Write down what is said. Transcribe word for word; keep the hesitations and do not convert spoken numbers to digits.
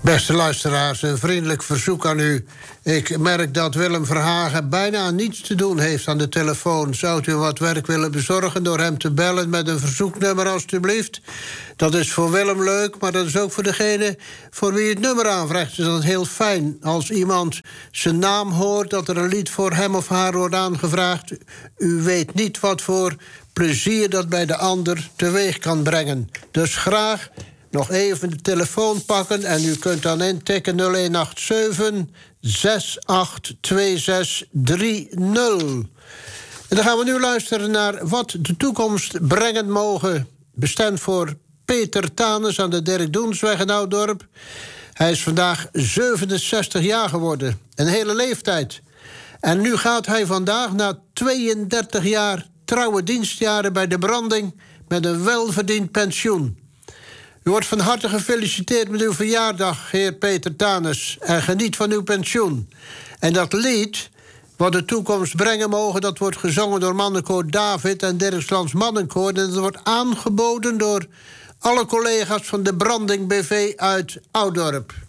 Beste luisteraars, een vriendelijk verzoek aan u. Ik merk dat Willem Verhagen bijna niets te doen heeft aan de telefoon. Zou u wat werk willen bezorgen door hem te bellen met een verzoeknummer, alstublieft? Dat is voor Willem leuk, maar dat is ook voor degene voor wie het nummer aanvraagt. Dus dat is heel fijn als iemand zijn naam hoort, dat er een lied voor hem of haar wordt aangevraagd. U weet niet wat voor plezier dat bij de ander teweeg kan brengen. Dus graag nog even de telefoon pakken en u kunt dan intikken nul een acht zeven, zes acht twee zes drie nul. En dan gaan we nu luisteren naar Wat de toekomst brengen mogen. Bestemd voor Peter Tanes aan de Dirk Doensweg in Ouddorp. Hij is vandaag zevenenzestig jaar geworden. Een hele leeftijd. En nu gaat hij vandaag na tweeëndertig jaar trouwe dienstjaren bij de branding met een welverdiend pensioen. U wordt van harte gefeliciteerd met uw verjaardag, heer Peter Tanes. En geniet van uw pensioen. En dat lied, Wat de toekomst brengen mogen, dat wordt gezongen door mannenkoor David en Dirkslands Mannenkoor. En dat wordt aangeboden door alle collega's van de Branding B V uit Ouddorp.